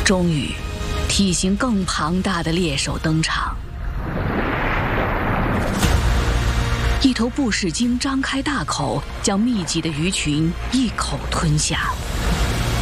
终于，体型更庞大的猎手登场。一头布氏鲸张开大口，将密集的鱼群一口吞下。